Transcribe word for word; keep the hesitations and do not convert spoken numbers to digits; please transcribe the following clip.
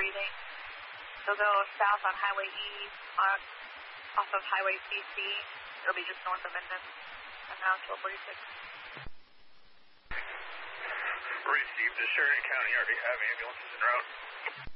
reading. They'll go south on Highway E, on, off of Highway C C. It'll be just north of Minden, and now twelve forty-six. Received the Sheridan County. Already have ambulances en route.